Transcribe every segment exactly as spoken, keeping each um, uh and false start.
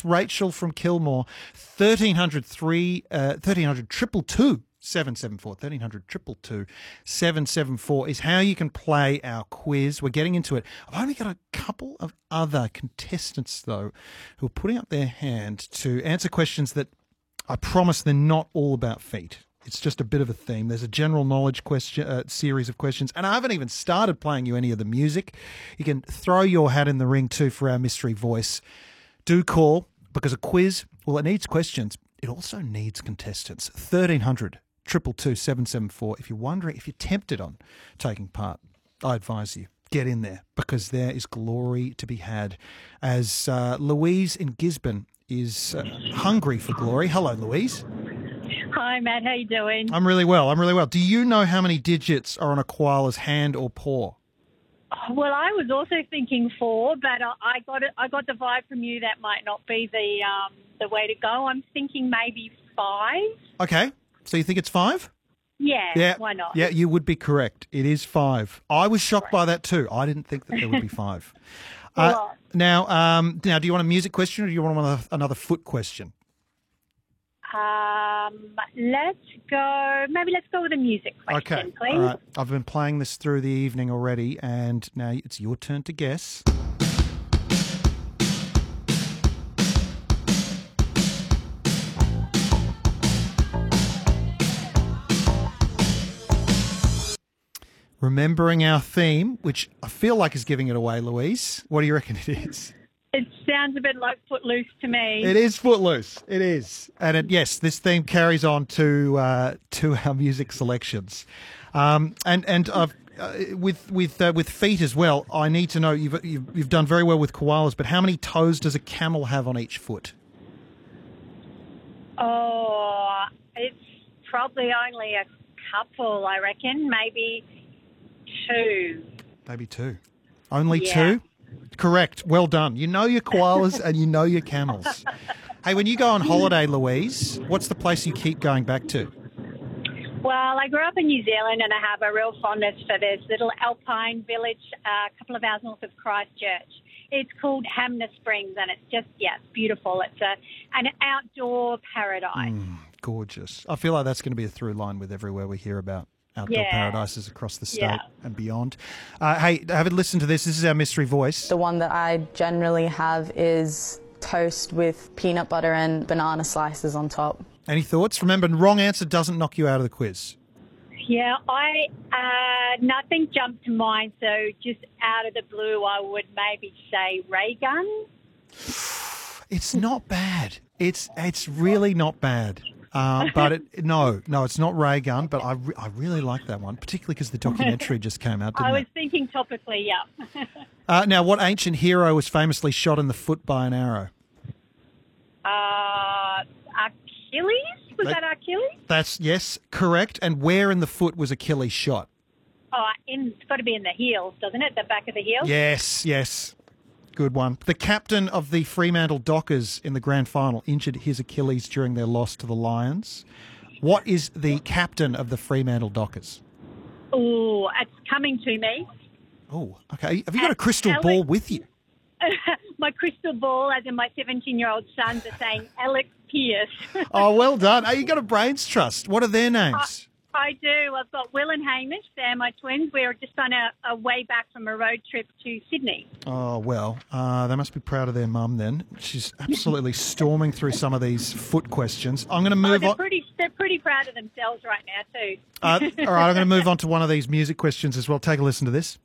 Rachel from Kilmore, thirteen hundred three, uh, thirteen hundred triple two. seven seven four, thirteen hundred two two two, seven seven four is how you can play our quiz. We're getting into it. I've only got a couple of other contestants, though, who are putting up their hand to answer questions that I promise they're not all about feet. It's just a bit of a theme. There's a general knowledge question uh, series of questions, and I haven't even started playing you any of the music. You can throw your hat in the ring, too, for our mystery voice. Do call, because a quiz, well, it needs questions. It also needs contestants. thirteen hundred two two two, seven seven four. If you're wondering, if you're tempted on taking part, I advise you, get in there, because there is glory to be had. As uh, Louise in Gisborne is uh, hungry for glory. Hello, Louise. Hi, Matt. How you doing? I'm really well. I'm really well. Do you know how many digits are on a koala's hand or paw? Well, I was also thinking four, but I I got it. I got the vibe from you that might not be the um, the way to go. I'm thinking maybe five. Okay. So you think it's five? Yeah. Yeah. Why not? Yeah, you would be correct. It is five. I was shocked by that too. I didn't think that there would be five. uh, now, um, now, do you want a music question or do you want another, another foot question? Um, let's go. Maybe let's go with a music question, Okay. please. All right. I've been playing this through the evening already, and now it's your turn to guess. Remembering our theme, which I feel like is giving it away, Louise. What do you reckon it is? It sounds a bit like Footloose to me. It is Footloose. It is. And it, yes, this theme carries on to uh, to our music selections. Um, and and uh, with with uh, with feet as well, I need to know, you've, you've, you've done very well with koalas, but how many toes does a camel have on each foot? Oh, it's probably only a couple, I reckon. Maybe two. Maybe two. Only Yeah. two? Correct. Well done. You know your koalas and you know your camels. Hey, when you go on holiday, Louise, what's the place you keep going back to? Well, I grew up in New Zealand and I have a real fondness for this little alpine village uh, a couple of hours north of Christchurch. It's called Hamner Springs and it's just, yeah, it's beautiful. It's a, an outdoor paradise. Mm, gorgeous. I feel like that's going to be a through line with everywhere we hear about outdoor Yeah. paradises across the state Yeah. and beyond. Uh, hey, have a listen to this. This is our mystery voice. The one that I generally have is toast with peanut butter and banana slices on top. Any thoughts? Remember, wrong answer doesn't knock you out of the quiz. Yeah, I uh, nothing jumped to mind, so just out of the blue, I would maybe say ray gun. It's not bad. It's it's really not bad. Uh, but it, no, no, it's not ray gun. But I, re- I really like that one, particularly because the documentary just came out. Didn't I was it? thinking topically, yeah. Uh, now, what ancient hero was famously shot in the foot by an arrow? uh, Achilles? Was That- that Achilles? That's yes, correct. And where in the foot was Achilles shot? Oh, in, it's got to be in the heels, doesn't it? The back of the heel? Yes, yes. Good one. The captain of the Fremantle Dockers in the grand final injured his Achilles during their loss to the Lions. What is the captain of the Fremantle Dockers? Oh, it's coming to me. Oh, okay. Have you got a crystal Alex- ball with you? My crystal ball, as in my seventeen-year-old sons, are saying Alex Pierce. Oh, well done. Hey, you got a brains trust. What are their names? I do. I've got Will and Hamish. They're my twins. We were just on a, a way back from a road trip to Sydney. Oh, well, uh, they must be proud of their mum then. She's absolutely storming through some of these foot questions. I'm going to Oh, move they're on. pretty. They're pretty proud of themselves right now too. Uh, all right, I'm going to move on to one of these music questions as well. Take a listen to this.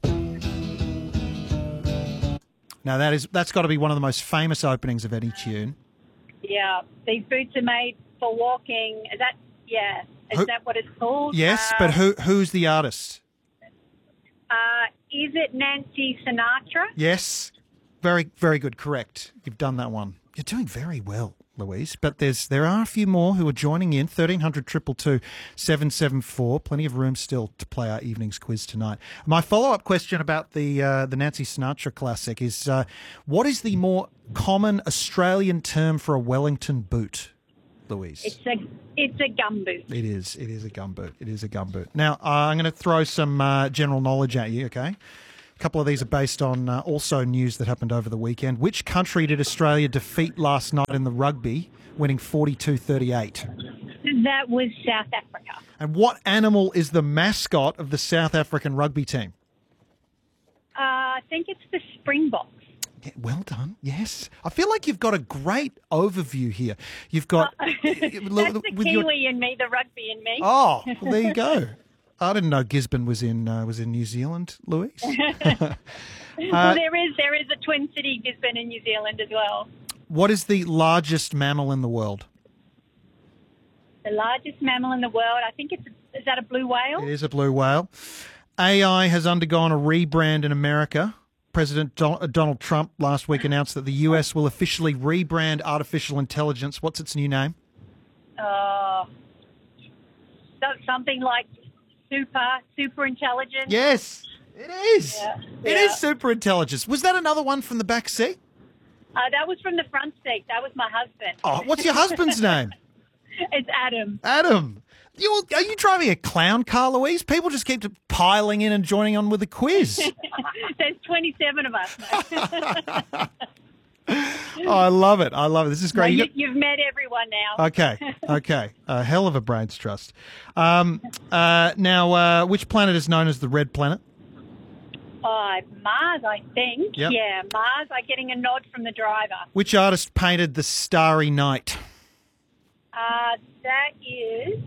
Now, that is, that's got to be one of the most famous openings of any tune. Yeah, these boots are made for walking. Is that? Yeah. Is Who- that what it's called? Yes, Uh, but who who's the artist? Uh, is it Nancy Sinatra? Yes, very very good. Correct. You've done that one. You're doing very well, Louise. But there's there are a few more who are joining in. thirteen hundred two two two seven seven four. Plenty of room still to play our evening's quiz tonight. My follow up question about the uh, the Nancy Sinatra classic is: uh, what is the more common Australian term for a Wellington boot, Louise? It's a it's a gumboot. It is. It is a gumboot. It is a gumboot. Now, uh, I'm going to throw some uh, general knowledge at you, okay? A couple of these are based on uh, also news that happened over the weekend. Which country did Australia defeat last night in the rugby, winning forty-two thirty-eight? That was South Africa. And what animal is the mascot of the South African rugby team? Uh, I think it's the Springboks. Yeah, well done. Yes. I feel like you've got a great overview here. You've got... Uh, that's the with Kiwi your- in me, the rugby in me. Oh, well, there you go. I didn't know Gisborne was in uh, was in New Zealand, Louise. uh, Well, there is there is a twin city, Gisborne, in New Zealand as well. what is the largest mammal in the world? The largest mammal in the world. I think it's is that a blue whale? It is a blue whale. A I has undergone a rebrand in America. President Don- Donald Trump last week announced that the U S will officially rebrand artificial intelligence. What's its new name? Uh, so, something like super super intelligent. Yes, it is. Yeah. It Yeah. is super intelligence. Was that another one from the back seat? Uh, that was from the front seat. That was my husband. Oh, what's your husband's name? It's Adam. Adam. You, are you driving a clown car, Louise? People just keep piling in and joining on with the quiz. There's twenty-seven of us. mate. Oh, I love it. I love it. This is No, great. You you, got- you've met everyone now. Okay, okay. A hell of a brains trust. Um, uh, now, uh, which planet is known as the red planet? Oh, Mars, I think. Yep. Yeah, Mars. I'm getting a nod from the driver. Which artist painted the Starry Night? Uh, that is.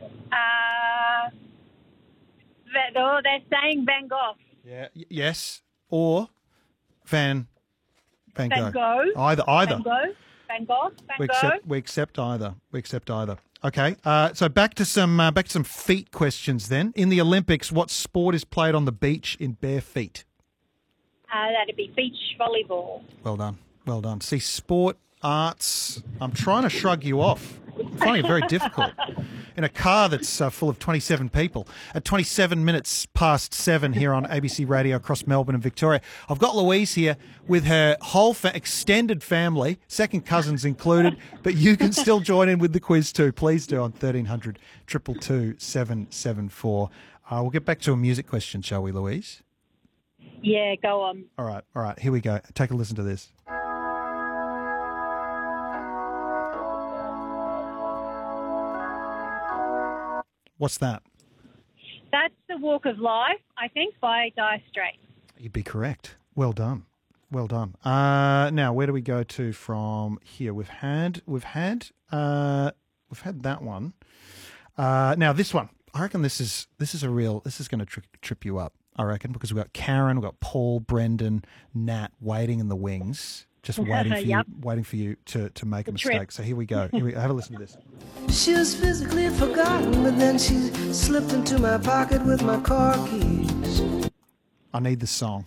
Uh, that, oh, they're saying Van Gogh. Yeah. Yes. Or Van Van Gogh. Van Gogh. Either. Either. Van Gogh. Van Gogh. Van We Gogh. accept. We accept either. We accept either. Okay. Uh, so back to some uh, back to some feet questions then. In the Olympics, what sport is played on the beach in bare feet? Uh, that'd be beach volleyball. Well done. Well done. See, sport, arts. I'm trying to shrug you off. I'm finding it very difficult. In a car that's uh, full of twenty-seven people at twenty-seven minutes past seven here on A B C Radio across Melbourne and Victoria. I've got Louise here with her whole fa- extended family, second cousins included, but you can still join in with the quiz too. Please do on thirteen hundred, two two two, seven seven four. Uh, we'll get back to a music question, shall we, Louise? Yeah, go on. All right, all right, here we go. Take a listen to this. What's that? That's The Walk of Life, I think, by Dire Straits. You'd be correct. Well done. Well done. Uh, now, where do we go to from here? We've had, we've had, uh, we've had that one. Uh, now this one, I reckon this is this is a real. This is going to tri- trip you up. I reckon because we've got Karen, we've got Paul, Brendan, Nat waiting in the wings, just waiting for Yep. you, waiting for you to to make a trip. mistake. So here we go. Here we have a listen to this. She was physically forgotten, but then she slipped into my pocket with my car keys. I need the song.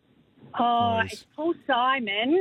Oh, Nice. it's Paul Simon.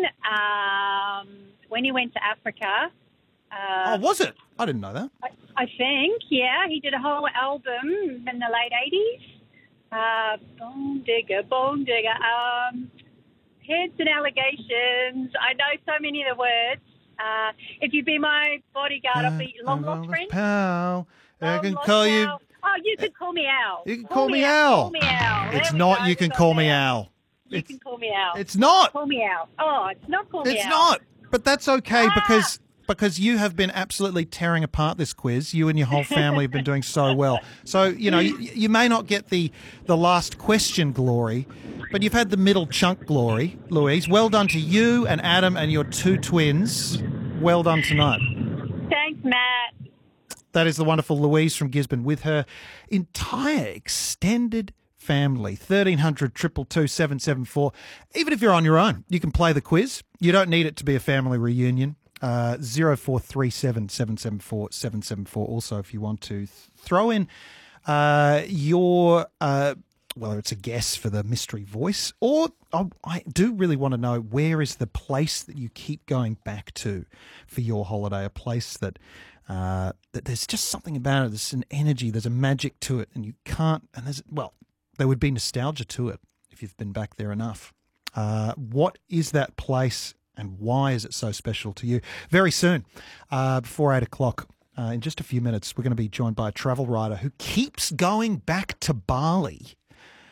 Um, when he went to Africa, Oh, uh, was it? I didn't know that. I, I think, yeah, he did a whole album in the late eighties. Uh, Bone Digger, Bone Digger. Um, Heads and Allegations. I know so many of the words. Uh, if you be my bodyguard, I'll be long lost friend. Pal. I Long can lost call you. pal. Oh, you can call me Al. You can call me Al. Call me Al. It's There we not. go. You We can got call me there. Al. You It's can call me Al. it's not. Call me Al. Oh, it's not call me It's Al. not. But that's okay Ah. because because you have been absolutely tearing apart this quiz. You and your whole family have been doing so well. So you know you, you may not get the the last question glory, but you've had the middle chunk glory, Louise. Well done to you and Adam and your two twins. Well done tonight. Thanks, Matt. That is the wonderful Louise from Gisborne with her entire extended family. thirteen hundred, two two two, seven seven four. Even if you're on your own, you can play the quiz. You don't need it to be a family reunion. Uh, zero four three seven, seven seven four, seven seven four. Also, if you want to th- throw in uh, your, uh, whether it's a guess for the mystery voice, or I, I do really want to know where is the place that you keep going back to for your holiday, a place that uh, that there's just something about it. There's an energy, there's a magic to it, and you can't. And there's well, there would be nostalgia to it if you've been back there enough. Uh, what is that place, and why is it so special to you? Very soon, uh, before eight o'clock, uh, in just a few minutes, we're going to be joined by a travel writer who keeps going back to Bali.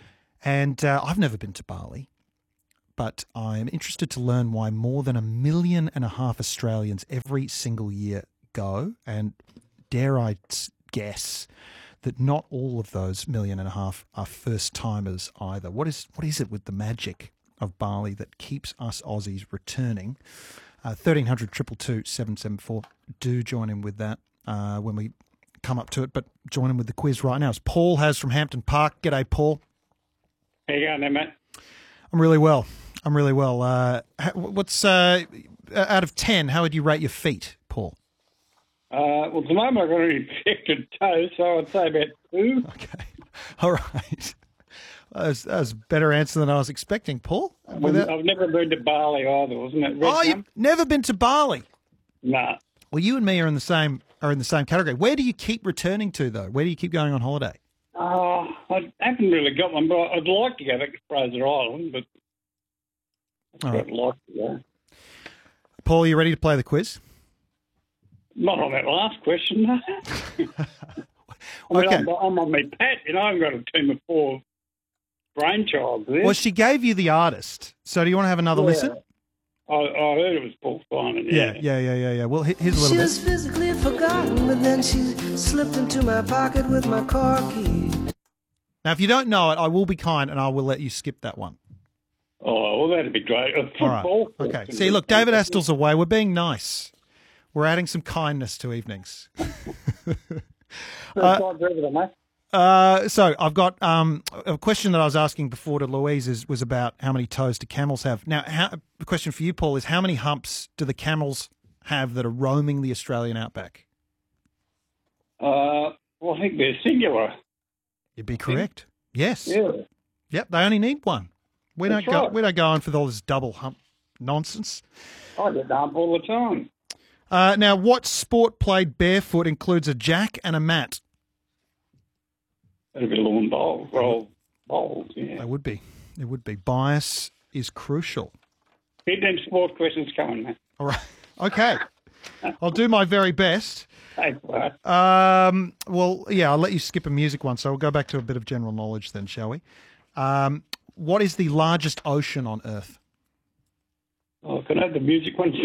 And uh, I've never been to Bali, but I'm interested to learn why more than a million and a half Australians every single year go. And dare I guess that not all of those million and a half are first timers either. What is what is it with the magic of Bali that keeps us Aussies returning? Uh, thirteen hundred, two two two, seven seven four. Do join in with that uh, when we come up to it, but join in with the quiz right now. It's Paul Has from Hampton Park. G'day, Paul. How you going there, mate? I'm really well. I'm really well. Uh, what's uh, out of ten? How would you rate your feet, Paul? Uh, well, at the moment I've got an infected toe, so I'd say about two. Okay, all right. That was, that was a better answer than I was expecting, Paul. Without... I've never been to Bali either, wasn't it? Red oh, you've never been to Bali? Nah. Well, you and me are in the same are in the same category. Where do you keep returning to, though? Where do you keep going on holiday? Uh, I haven't really got one, but I'd like to go back to Fraser Island, but All I'd right. like to go. Paul, are you ready to play the quiz? Not on that last question, no. I mean, Okay. I'm, I'm on my pat, you know, I've got a team of four brainchilds there. Well, she gave you the artist, so do you want to have another Yeah. listen? I, I heard it was Paul Simon, yeah. Yeah, yeah, yeah, yeah, yeah. Well, he- here's a She little was bit. physically forgotten, but then she slipped into my pocket with my car keys. Now, if you don't know it, I will be kind and I will let you skip that one. Oh, well, that'd be great. A All right. football Okay. question. See, look, David Astl's away. We're being nice. We're adding some kindness to evenings. Uh, everything, mate. Uh, so I've got um, a question that I was asking before to Louise is, was about how many toes do camels have. Now, how, the question for you, Paul, is how many humps do the camels have that are roaming the Australian outback? Uh, well, I think they're singular. You'd be correct. Yes. Yeah. Yep. They only need one. We That's don't go. right. We don't go on for all this double hump nonsense. I get dump all the time. Uh, now, what sport played barefoot includes a jack and a mat? That'd be lawn bowls. Well, bowls, yeah. They would be. It would be. Bias is crucial. Keep them sport questions coming, mate. All right. Okay. I'll do my very best. Thanks, mate. Um, well, yeah, I'll let you skip a music one, so we'll go back to a bit of general knowledge then, shall we? Um, what is the largest ocean on Earth? Oh, can I have the music one?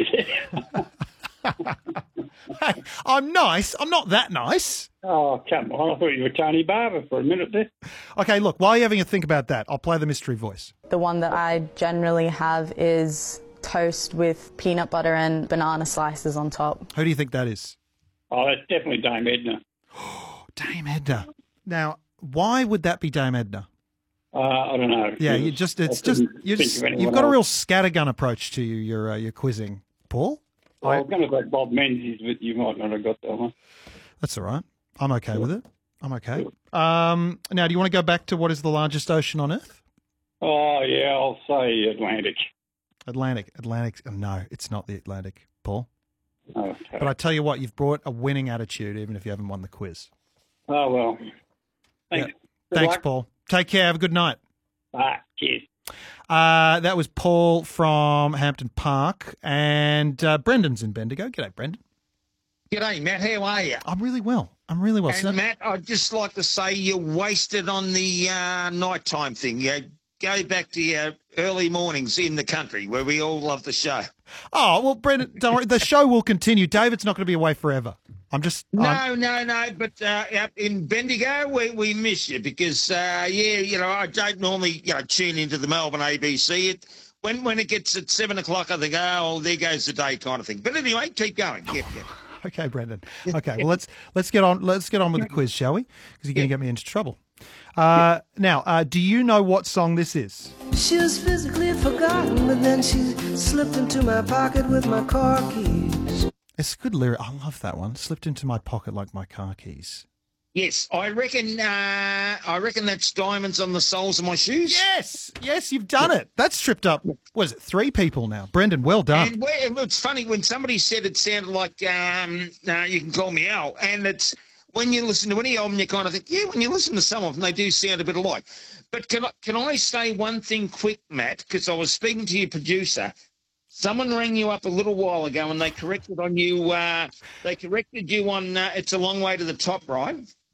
Hey, I'm nice. I'm not that nice. Oh, come on. I thought you were Tony Barber for a minute there. Okay, look, while you're having a think about that, I'll play the mystery voice. The one that I generally have is toast with peanut butter and banana slices on top. Who do you think that is? Oh, that's definitely Dame Edna. Dame Edna. Now, why would that be Dame Edna? Uh, I don't know. Yeah, you just it's I just couldn't you think just of anyone you've got a else. real scattergun approach to you, your uh, your quizzing, Paul. I was going to say Bob Menzies, but you might not have got that one. That's all right. I'm okay with it. I'm okay. Um, now, do you want to go back to what is the largest ocean on Earth? Oh, yeah, I'll say Atlantic. Atlantic. Atlantic. oh, No, it's not the Atlantic, Paul. Okay. But I tell you what, you've brought a winning attitude, even if you haven't won the quiz. Oh, well. Thanks. Yeah. Good Thanks, luck. Paul. Take care. Have a good night. Ah, cheers. Uh, that was Paul from Hampton Park, and uh, Brendan's in Bendigo. G'day, Brendan. G'day, Matt. How are you? I'm really well. I'm really well. And So- Matt, I'd just like to say you're wasted on the uh, nighttime thing. You go back to your early mornings in the country where we all love the show. Oh, well, Brendan, don't worry. The show will continue. David's not going to be away forever. I'm just... I'm- No, no, no. But uh, up in Bendigo, we, we miss you because, uh, yeah, you know, I don't normally you know, tune into the Melbourne A B C. It, when when it gets at seven o'clock, I think, oh, there goes the day kind of thing. But anyway, keep going. Yep, yep. Okay, Brendan. Okay, well let's let's get on let's get on with the quiz, shall we? Because you're going to get me into trouble. Uh, now, uh, do you know what song this is? She was physically forgotten, but then she slipped into my pocket with my car keys. It's a good lyric. I love that one. Slipped into my pocket like my car keys. Yes, I reckon. Uh, I reckon that's diamonds on the soles of my shoes. Yes, yes, you've done it. That's tripped up. What is it? Three people now. Brendan, well done. And where, it's funny when somebody said it sounded like um, uh, you can call me Al, and it's when you listen to any album, you kind of think, yeah. When you listen to some of them, they do sound a bit alike. But can I can I say one thing quick, Matt? Because I was speaking to your producer. Someone rang you up a little while ago, and they corrected on you. Uh, they corrected you on uh, "It's a Long Way to the Top," right?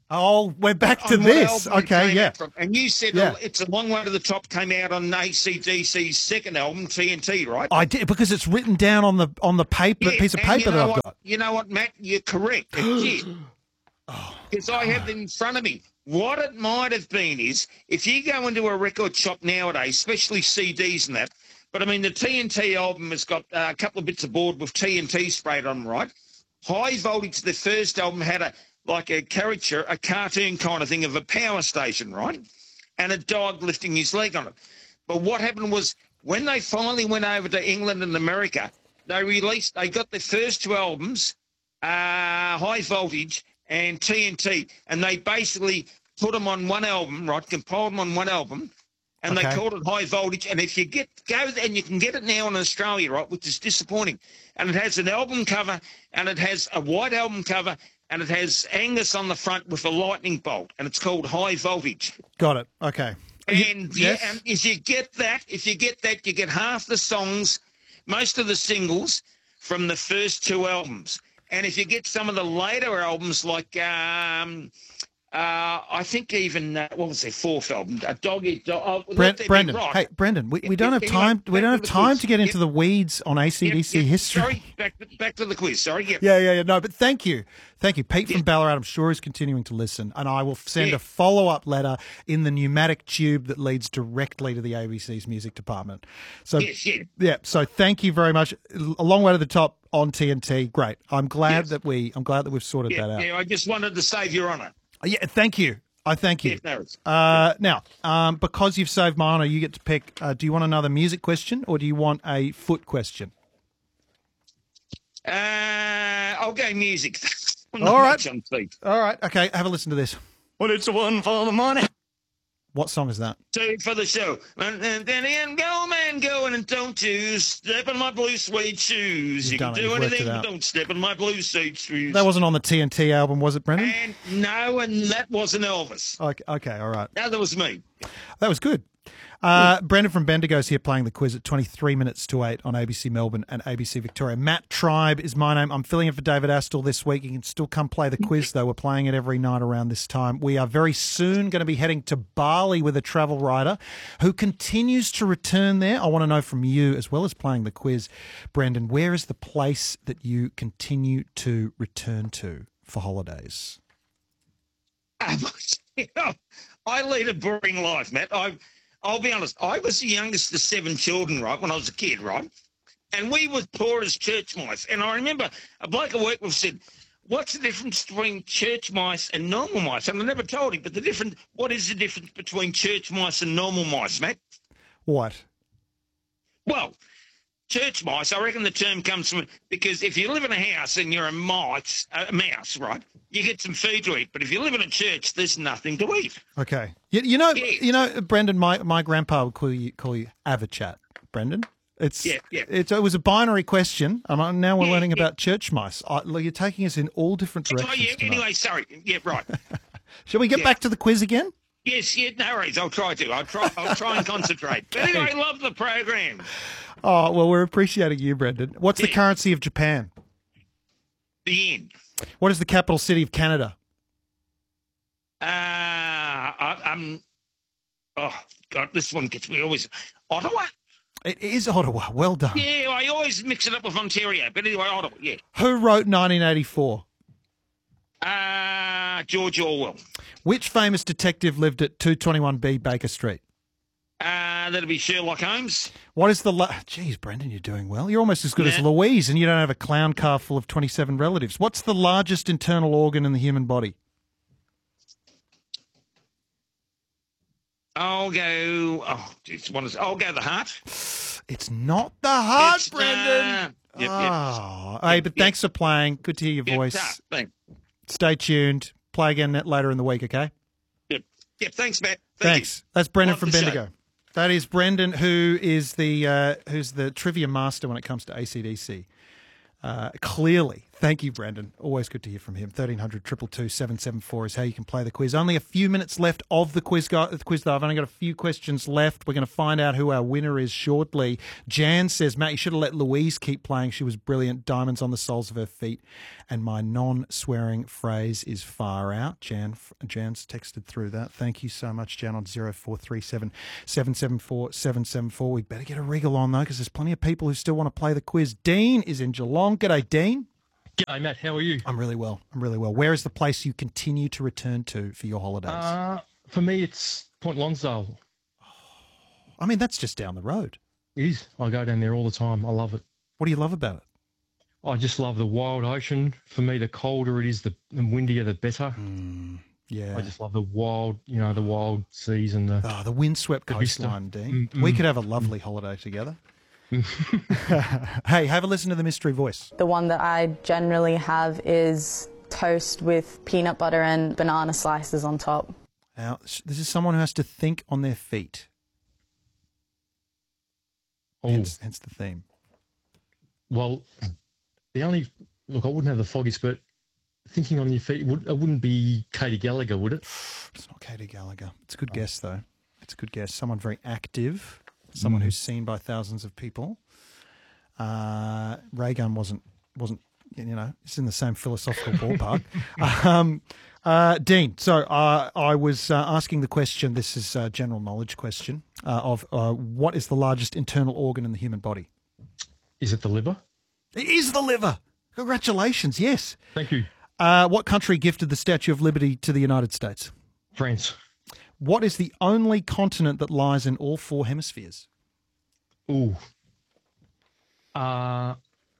Oh, we're back to on what this. album it Okay, came yeah. out from. And you said Yeah. oh, It's a Long Way to the Top came out on A C D C's second album, T N T, right? I did because it's written down on the on the paper Yeah, piece of and paper you know that I've what, got. You know what, Matt? You're correct. It did. Because I have them in front of me. What it might have been is, if you go into a record shop nowadays, especially C Ds and that, but I mean, the T N T album has got uh, a couple of bits of board with T N T sprayed on them, right? High Voltage, the first album, had a like a caricature, a cartoon kind of thing of a power station, right? And a dog lifting his leg on it. But what happened was, when they finally went over to England and America, they released, they got the first two albums, uh, High Voltage and T N T, and they basically put them on one album, right, compiled them on one album, and Okay. they called it High Voltage. And if you get, go there, and you can get it now in Australia, right, which is disappointing. And it has an album cover, and it has a white album cover, and it has Angus on the front with a lightning bolt, and it's called High Voltage. Got it. Okay. And, yes. yeah, and if you get that, if you get that, you get half the songs, most of the singles from the first two albums. And if you get some of the later albums, like um, uh, I think even uh, what was their fourth album, a Dog Eat Dog. Oh, Bre- Let There Be Brendan, Rock. hey Brendan, we, we Yep, don't have yep, time. anyway, We don't back have to the time quiz. to get into Yep. the weeds on A C D C Yep, yep, history. Sorry, back, back to the quiz. Sorry, yeah. Yeah, yeah, yeah. No, but thank you. Thank you. Pete from Yeah. Ballarat, I'm sure, is continuing to listen. And I will send Yeah. a follow up letter in the pneumatic tube that leads directly to the A B C's music department. So, Yes, yeah. yeah, so thank you very much. A long way to the top on T N T. Great. I'm glad Yes. that we I'm glad that we've sorted Yeah, that out. yeah, I just wanted to save your honour. Yeah, thank you. I thank you. Yeah, no worries. Uh, now, um, because you've saved my honour, you get to pick. Uh, do you want another music question or do you want a foot question? Uh, I'll go music. I'm All not right. much on feet. All right. Okay. Have a listen to this. Well, it's the one for the money. What song is that? Two for the show. And then and go, man, go, and don't you step in my blue suede shoes. You've You can done it. do You've worked anything, it but out. don't step in my blue suede shoes. That wasn't on the T N T album, was it, Brendan? And no, and that wasn't Elvis. Okay. Okay. All right. No, that was me. That was good. Uh, Brendan from Bendigo's here playing the quiz at twenty-three minutes to eight on A B C Melbourne and A B C Victoria. Matt Tribe is my name. I'm filling in for David Astle this week. You can still come play the quiz, though. We're playing it every night around this time. We are very soon going to be heading to Bali with a travel writer who continues to return there. I want to know from you, as well as playing the quiz, Brendan, where is the place that you continue to return to for holidays? Um, you know, I lead a boring life, Matt. I, I'll be honest. I was the youngest of seven children, right, when I was a kid, right? And we were poor as church mice. And I remember a bloke I worked with said, what's the difference between church mice and normal mice? And I never told him, but the difference, what is the difference between church mice and normal mice, Matt? What? Well, church mice, I reckon the term comes from, because if you live in a house and you're a mouse, a mouse, right, you get some food to eat. But if you live in a church, there's nothing to eat. Okay. You, you know, Yeah. you know, Brendan, my, my grandpa would call you call you Avachat, Brendan. It's, Yeah, yeah. It's, it was a binary question. And now we're Yeah, learning yeah. about church mice. I, look, you're taking us in all different Oh, directions yeah, tonight. anyway, sorry. Yeah, right. Shall we get yeah. back to the quiz again? Yes, yeah, no worries. I'll try to. I'll try. I'll try and concentrate. But anyway, I love the program. Oh, well, we're appreciating you, Brendan. What's the Yeah. currency of Japan? The end. What is the capital city of Canada? Uh, I, I'm. Oh God, this one gets me always. Ottawa. It is Ottawa. Well done. Yeah, I always mix it up with Ontario. But anyway, Ottawa. Yeah. Who wrote nineteen eighty-four? Uh, George Orwell. Which famous detective lived at two twenty-one B Baker Street? Uh, that'll be Sherlock Holmes. What is the... La- Jeez, Brendan, you're doing well. You're almost as good as Yeah. Louise, and you don't have a clown car full of twenty-seven relatives. What's the largest internal organ in the human body? I'll go. Oh, geez, one is. I'll go the heart. It's not the heart, It's, Brendan. uh, yep, yep. Oh, hey, but Yep. thanks for playing. Good to hear your Yep, voice. tough. Thank- Stay tuned. Play again later in the week, okay? Yep. Yep. Thanks, Matt. Thank Thanks. That's Brendan Love from the show. Bendigo. That is Brendan, who is the uh, who's the trivia master when it comes to A C D C. Uh, clearly. Thank you, Brandon. Always good to hear from him. thirteen hundred, two two two, seven seven four is how you can play the quiz. Only a few minutes left of the quiz, go- the quiz though. I've only got a few questions left. We're going to find out who our winner is shortly. Jan says, Matt, you should have let Louise keep playing. She was brilliant. Diamonds on the soles of her feet. And my non-swearing phrase is far out. Jan, Jan's texted through that. Thank you so much, Jan, on zero four three seven, seven seven four, seven seven four. We better get a wriggle on, though, because there's plenty of people who still want to play the quiz. Dean is in Geelong. G'day, Dean. G'day, Matt. How are you? I'm really well. I'm really well. Where is the place you continue to return to for your holidays? Uh, for me, it's Point Lonsdale. I mean, that's just down the road. It is. I go down there all the time. I love it. What do you love about it? I just love the wild ocean. For me, the colder it is, the, the windier, the better. Mm, yeah. I just love the wild, you know, the wild seas and the... Oh, the windswept the coastline, vista. Dean. Mm, We mm, could have a lovely holiday together. Hey, have a listen to the mystery voice. The one that I generally have is toast with peanut butter and banana slices on top. Now, this is someone who has to think on their feet. Oh, Hence, hence the theme. well, the only... Look, I wouldn't have the foggiest, but thinking on your feet, would, it wouldn't be Katie Gallagher, would it? It's not Katie Gallagher. It's a good guess, though. It's a good guess. Someone very active. Someone who's seen by thousands of people. Uh, Raygun wasn't, wasn't, you know, it's in the same philosophical ballpark. Um, uh, Dean, so uh, I was uh, asking the question, this is a general knowledge question, uh, of uh, what is the largest internal organ in the human body? Is it the liver? It is the liver. Congratulations, yes. Thank you. Uh, what country gifted the Statue of Liberty to the United States? France. What is the only continent that lies in all four hemispheres? Ooh. Uh,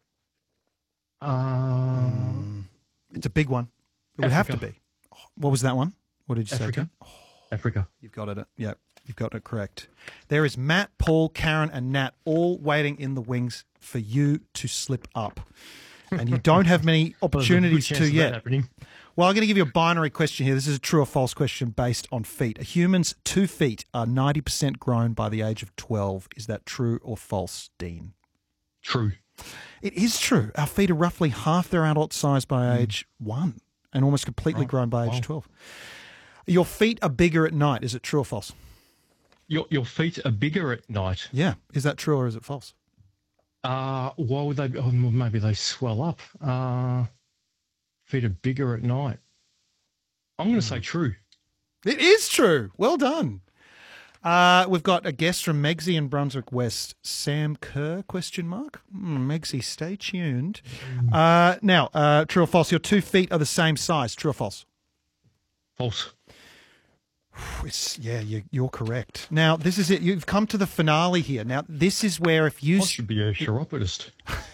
uh, It's a big one. It would have to Africa. be. Oh, what was that one? What did you Africa. say, Ken? Africa. You've got it. Yeah, you've got it correct. There is Matt, Paul, Karen, and Nat all waiting in the wings for you to slip up. And you don't have many Well, there's a good opportunities chance to of that yet. happening. Well, I'm going to give you a binary question here. This is a true or false question based on feet. A human's two feet are ninety percent grown by the age of twelve. Is that true or false, Dean? True. It is true. Our feet are roughly half their adult size by age one and almost completely Right. grown by age Wow. twelve. Your feet are bigger at night. Is it true or false? Your your feet are bigger at night. Yeah. Is that true or is it false? Uh, why would they? Oh, well, maybe they swell up. Uh, feet are bigger at night. I'm going to say true. It is true. Well done. Uh, we've got a guest from Megsy in Brunswick West, Sam Kerr, question mark. Mm, Megsy, stay tuned. Uh, now, uh, true or false, your two feet are the same size. True or false? False. It's, yeah, you, you're correct. Now, this is it. You've come to the finale here. Now, this is where if you... I should be a chiropodist.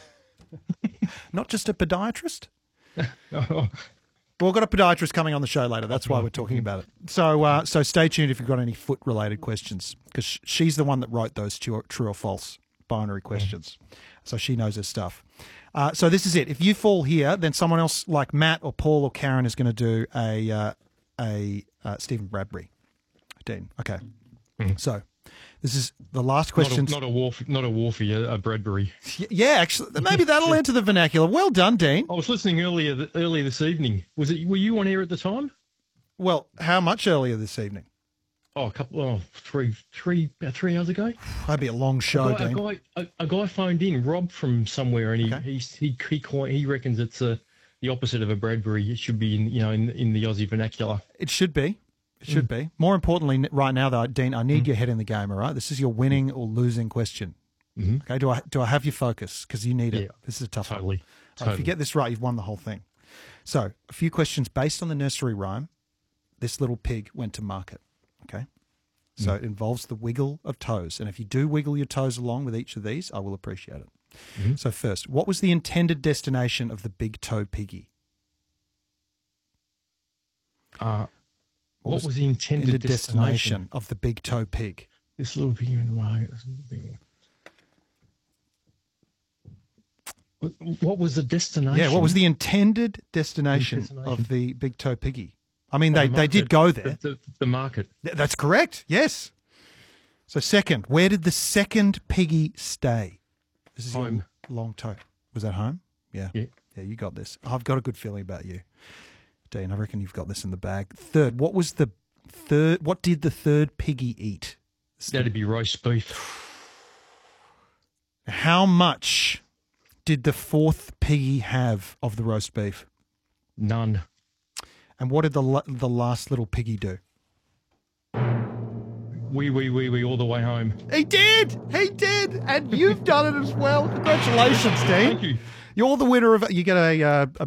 Not just a podiatrist? Oh, Well, we've got a podiatrist coming on the show later. That's why we're talking about it. So uh, so stay tuned if you've got any foot-related questions, because sh- she's the one that wrote those true, true or false binary questions. So she knows her stuff. Uh, so this is it. If you fall here, then someone else like Matt or Paul or Karen is going to do a uh, a uh, Stephen Bradbury. Dean. Okay. So this is the last question. Not a, not a Wharf, not a Wharfie, a, a Bradbury. Yeah, actually, maybe that'll enter the vernacular. Well done, Dean. I was listening earlier th- earlier this evening. Was it? Were you on air at the time? Well, how much earlier this evening? Oh, a couple, oh, three, three, about three hours ago. That'd be a long show, a, guy, a Dean. guy, a, a guy phoned in, Rob from somewhere, and he Okay. he he he, coin- he reckons it's a, the opposite of a Bradbury. It should be in you know in in the Aussie vernacular. It should be. It should be. More importantly, n- right now, though, Dean, I need your head in the game, all right? This is your winning or losing question. Mhm. Okay, do I do I have your focus? Because you need it. Yeah, This is a tough one. Totally. All right, totally. if you get this right, you've won the whole thing. So, a few questions based on the nursery rhyme. This little pig went to market. Okay? So, it involves the wiggle of toes. And if you do wiggle your toes along with each of these, I will appreciate it. So, first, what was the intended destination of the big toe piggy? Uh, what, was was, the intended, Intended destination? destination of the big toe pig. This little pig in the market. this little pig. What, what was the destination? Yeah, what was the intended destination, Destination. of the big toe piggy? I mean, Oh, they, the they did market. go there. The, the, the market. Th- That's correct. Yes. So second, where did the second piggy stay? This is Home. your long toe. Was that home? Yeah. Yeah. Yeah, you got this. I've got a good feeling about you, Dean. I reckon you've got this in the bag. Third, what was the third? What did the third piggy eat? That'd be roast beef. How much did the fourth piggy have of the roast beef? None. And what did the la- the last little piggy do? Wee, wee, wee, wee, all the way home. He did! He did! And you've done it as well. Congratulations, Dean. Thank you. You're the winner of. You get a, uh, a